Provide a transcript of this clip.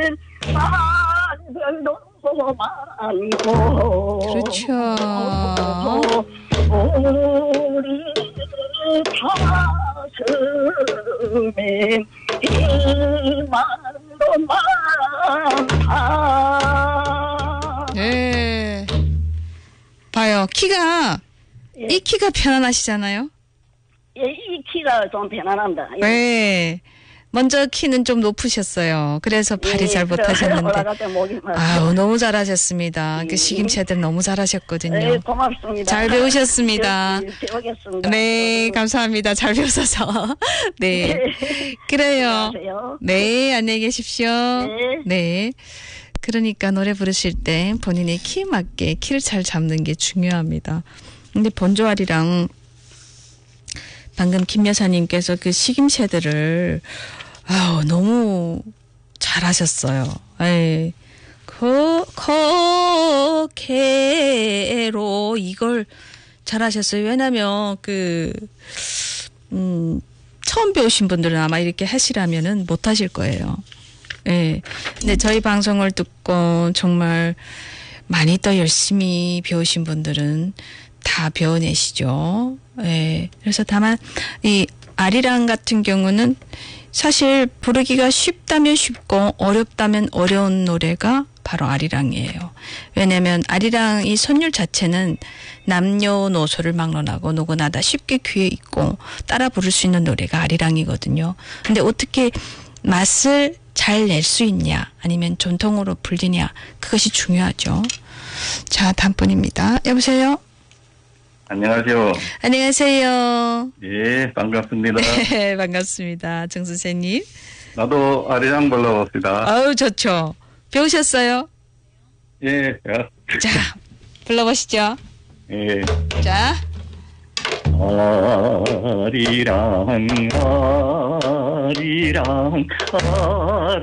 별도 많고 그렇죠. 우리 가슴에 희망도 많다. 네. 봐요. 키가, 예. 이 키가 편안하시잖아요. 예, 이 키가 좀 편안합니다. 예. 네. 먼저 키는 좀 높으셨어요. 그래서 발이 잘 못하셨는데. 올라갈 때 목이 아우, 너무 잘하셨습니다. 그 식임새들 너무 잘하셨거든요. 네, 고맙습니다. 잘 배우셨습니다. 배우겠습니다. 네, 감사합니다. 잘 배우셔서. 네. 그래요. 안녕하세요. 네, 안녕히 계십시오. 네. 네. 그러니까 노래 부르실 때 본인의 키에 맞게 키를 잘 잡는 게 중요합니다. 근데 본조알이랑 방금 김 여사님께서 그 식임새들을 너무 잘하셨어요. 에이, 코케로 이걸 잘하셨어요. 왜냐면 처음 배우신 분들은 아마 이렇게 하시라면은 못 하실 거예요. 예. 근데 저희 방송을 듣고 정말 많이 더 열심히 배우신 분들은 다 배워내시죠. 예. 그래서 다만 이 아리랑 같은 경우는 사실 부르기가 쉽다면 쉽고 어렵다면 어려운 노래가 바로 아리랑이에요. 왜냐하면 아리랑 이 선율 자체는 남녀노소를 막론하고 누구나 다 쉽게 귀에 있고 따라 부를 수 있는 노래가 아리랑이거든요. 근데 어떻게 맛을 잘 낼 수 있냐 아니면 전통으로 불리냐 그것이 중요하죠. 자, 다음 분입니다. 여보세요? 안녕하세요. 안녕하세요. 예, 반갑습니다. 네, 반갑습니다. 정 선생님. 나도 아리랑 불러봅시다. 아우, 좋죠. 배우셨어요? 예, 자, 불러보시죠. 예. 자. 아리랑, 아리랑,